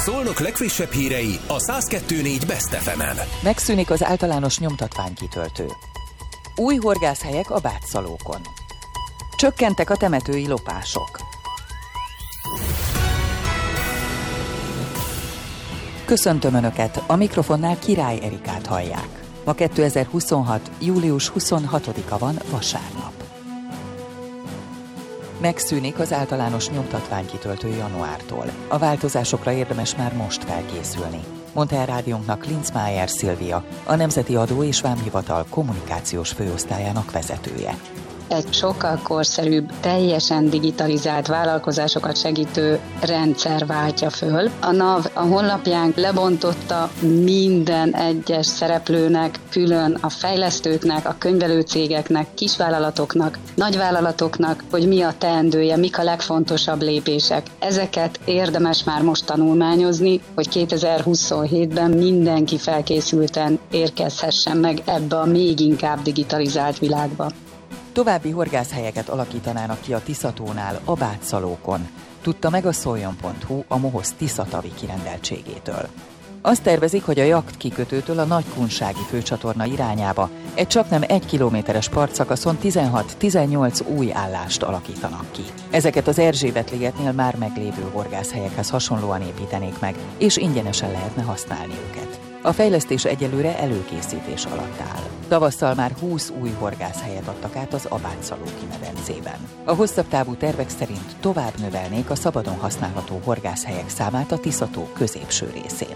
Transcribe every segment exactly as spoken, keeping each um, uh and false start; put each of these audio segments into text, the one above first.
Szolnok legfrissebb hírei a száz kettő négy Best ef emen. Megszűnik az általános nyomtatványkitöltő. Új horgászhelyek a Bátszalókon. Csökkentek a temetői lopások. Köszöntöm Önöket, a mikrofonnál Király Erikát hallják. Ma kétezer-huszonhat. július huszonhatodika van, vasárnap. Megszűnik az általános nyomtatványkitöltő januártól. A változásokra érdemes már most felkészülni, mondta el rádiónknak Linzmeier Szilvia, a Nemzeti Adó és Vámhivatal kommunikációs főosztályának vezetője. Egy sokkal korszerűbb, teljesen digitalizált vállalkozásokat segítő rendszer váltja föl. A NAV a honlapján lebontotta minden egyes szereplőnek, külön a fejlesztőknek, a könyvelőcégeknek, kisvállalatoknak, nagyvállalatoknak, hogy mi a teendője, mik a legfontosabb lépések. Ezeket érdemes már most tanulmányozni, hogy kétezer-huszonhétben mindenki felkészülten érkezhessen meg ebbe a még inkább digitalizált világba. További horgászhelyeket alakítanának ki a Tiszatónál, a Bátszalókon, tudta meg a szoljon pont hu a MOHOZ Tiszatavi kirendeltségétől. Azt tervezik, hogy a Jakt kikötőtől a Nagykunsági főcsatorna irányába egy csaknem egy kilométeres partszakaszon tizenhat-tizennyolc új állást alakítanak ki. Ezeket az Erzsébet-ligetnél már meglévő horgászhelyekhez hasonlóan építenék meg, és ingyenesen lehetne használni őket. A fejlesztés egyelőre előkészítés alatt áll. Tavasszal már húsz új horgászhelyet adtak át az Bátszalóki medencében. A hosszabb távú tervek szerint tovább növelnék a szabadon használható horgászhelyek számát a Tiszató középső részén.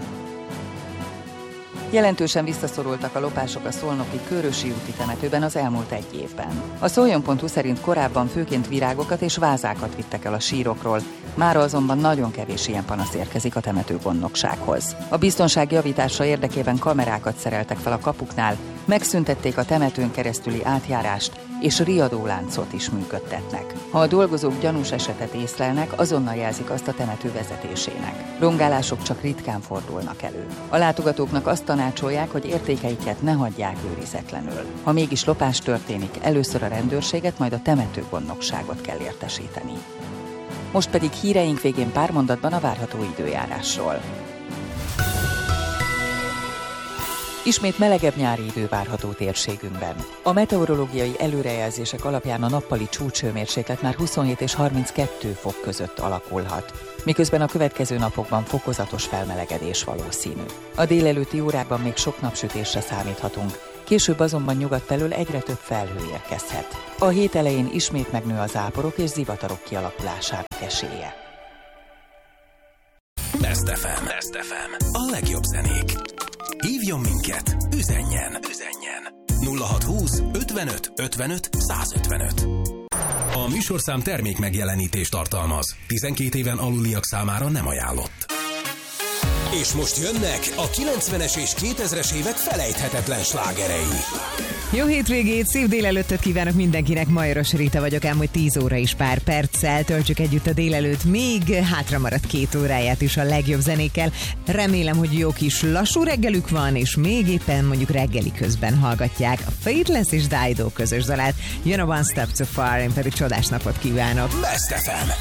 Jelentősen visszaszorultak a lopások a szolnoki Körösi úti temetőben az elmúlt egy évben. A szoljon pont hu szerint korábban főként virágokat és vázákat vittek el a sírokról, mára azonban nagyon kevés ilyen panasz érkezik a temetőgondnoksághoz. A biztonság javítása érdekében kamerákat szereltek fel a kapuknál, megszüntették a temetőn keresztüli átjárást, és riadóláncot is működtetnek. Ha a dolgozók gyanús esetet észlelnek, azonnal jelzik azt a temető vezetésének. Rongálások csak ritkán fordulnak elő. A látogatóknak azt tanácsolják, hogy értékeiket ne hagyják őrizetlenül. Ha mégis lopás történik, először a rendőrséget, majd a temetőgondnokságot kell értesíteni. Most pedig híreink végén pár mondatban a várható időjárásról. Ismét melegebb nyári idő várható térségünkben. A meteorológiai előrejelzések alapján a nappali csúcshőmérséklet már huszonhét és harminckettő fok között alakulhat, miközben a következő napokban fokozatos felmelegedés valószínű. A délelőtti órákban még sok napsütésre számíthatunk, később azonban nyugat felől egyre több felhő érkezhet. A hét elején ismét megnő a záporok és zivatarok kialakulásának esélye. Best ef em. Best ef em. A legjobb zenék. Hívjon minket, üzenjen, üzenjen. nulla hatszázhúsz ötvenöt ötvenöt százötvenöt. A műsorszám termék megjelenítést tartalmaz. tizenkét éven aluliak számára nem ajánlott. És most jönnek a kilencvenes és kétezres évek felejthetetlen slágerei. Jó hétvégét, szép délelőttöt kívánok mindenkinek, Majoros Rita vagyok, ám hogy tíz óra is pár perccel töltsük együtt a délelőtt, még hátra maradt két óráját is a legjobb zenékkel. Remélem, hogy jó kis lassú reggelük van, és még éppen mondjuk reggeli közben hallgatják a Faithless és Dido közös dalát. Jön a One Step Too Far, én pedig csodás napot kívánok. Best ef em.